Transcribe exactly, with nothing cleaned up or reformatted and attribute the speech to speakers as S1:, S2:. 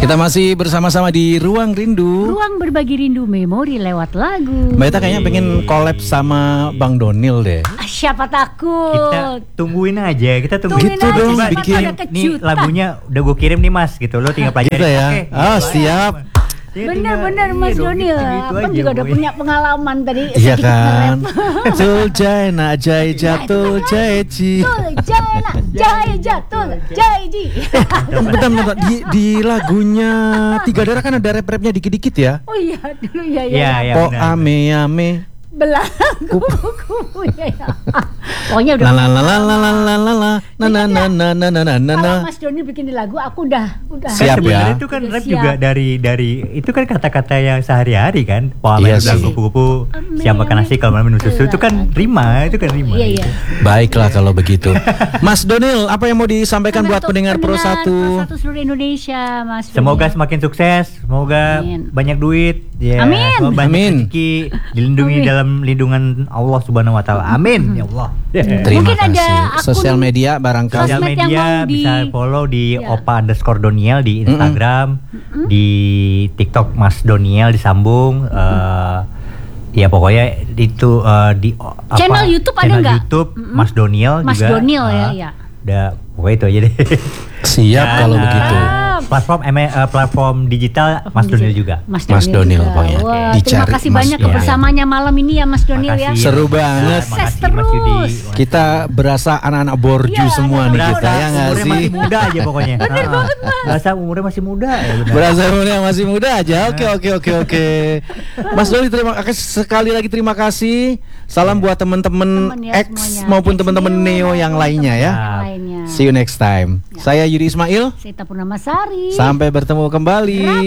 S1: Kita masih bersama-sama di Ruang Rindu.
S2: Ruang berbagi rindu memori lewat lagu.
S1: Mbak Ita kayaknya pengen collab sama Bang Donil deh.
S2: Ah, siapa takut?
S3: Kita tungguin aja, kita tungguin
S2: Tungguin
S1: Gitu
S2: aja,
S1: dong,
S2: siapa
S1: bikin.
S2: tahu ada
S3: Nih
S2: kejutan.
S3: lagunya udah gue kirim nih Mas gitu, lo tinggal pelajari.
S1: Gitu ya.
S3: Oke,
S1: Oh,
S3: gitu
S1: siap.
S3: aja. Ya,
S2: Bener-bener
S3: tinggal-
S2: Mas
S3: iya dong,
S2: Donil,
S3: gitu-gitu
S2: Abang
S3: aja,
S2: juga udah
S3: boy.
S2: punya pengalaman tadi.
S1: Iya
S2: sedikit
S1: kan.
S2: nge-rap.
S1: Tul jai na jai jatul jai ji.
S2: Tul, jaya nak, jaya jatul, jaya ji.
S1: Bentar, bentar. Di, di lagunya Tiga Darah kan ada rap-rapnya dikit-dikit ya.
S2: Oh iya, dulu ya ya.
S3: Iya, iya.
S1: Po
S3: benar.
S1: ame ame.
S2: Belangku, kuku ya ya. Pokoknya udah.
S1: La la la la la la la la la na na na na na na na na.
S2: Kalau Mas Donil bikin di lagu, aku udah udah.
S1: Siap
S3: Kan sebenarnya
S1: ya.
S3: itu kan
S2: Udah
S3: rap
S2: siap.
S3: juga dari dari itu kan kata-kata yang sehari-hari kan. Poa
S1: Iya
S3: iya
S1: sih.
S3: kupu-kupu, siap makan nasi kalau malam minum susu itu kan rima, itu kan rima.
S2: Iya iya.
S1: Baiklah kalau begitu. Mas Donil, apa yang mau disampaikan buat
S2: Untuk
S1: pendengar Pro
S2: Pro
S1: satu?
S2: satu seluruh Indonesia, Mas.
S3: Semoga
S2: Donil.
S3: semakin sukses, semoga
S2: Amin.
S3: banyak duit, ya,
S2: Amin.
S3: semoga banyak
S1: Amin.
S3: rezeki, dilindungi
S2: Amin.
S3: dalam lindungan Allah Subhanahu Wa Taala. Amin, ya Allah.
S1: Terima
S2: Mungkin ada
S1: kasih.
S2: akun-
S1: Sosial media barangkali.
S3: Sosial
S2: Sosmed yang
S3: media
S2: mau di-
S3: bisa follow di
S2: Ya.
S3: opa underscore doniel di Instagram, di TikTok Mas Doniel disambung. eh, ya pokoknya itu eh, di o- apa,
S2: Channel YouTube ada
S3: channel
S2: nggak?
S3: YouTube
S2: Mm-mm.
S3: Mas Doniel
S2: Mas
S3: juga.
S2: Donil ya,
S3: eh,
S2: ya.
S3: Udah, pokoknya itu aja deh.
S1: Siap
S3: Dan,
S1: kalau
S3: eh,
S1: begitu.
S3: Platform M- eh, platform digital Mas Donil juga.
S2: Mas
S1: Mas Donil,
S2: juga.
S1: Bang, ya.
S2: Wah, terima
S1: Dicari
S2: kasih
S1: Mas
S2: banyak
S1: Donil.
S2: kebersamaannya malam ini ya Mas Donil ya.
S3: Makasih.
S1: Seru banget.
S3: Makasih,
S2: Sukses
S3: Mas Yudi.
S2: terus.
S1: Kita berasa anak-anak borju
S2: Iya,
S1: semua nih
S2: anak-anak
S1: kita ya nggak
S3: umurnya
S1: sih?
S3: masih muda aja pokoknya. Bener banget Mas. Berasa umurnya masih muda ya benar.
S1: Berasa umurnya masih muda aja. Oke oke oke oke. Mas Doli terima kasih sekali lagi terima kasih. Salam buat teman-teman
S2: Temen ya
S1: X
S2: semuanya.
S1: maupun
S2: X
S1: teman-teman Neo yang lainnya ya.
S2: Yang lainnya.
S1: See you next time. Saya Yudi Ismail.
S2: Sita Purnamasari.
S1: Sampai bertemu kembali.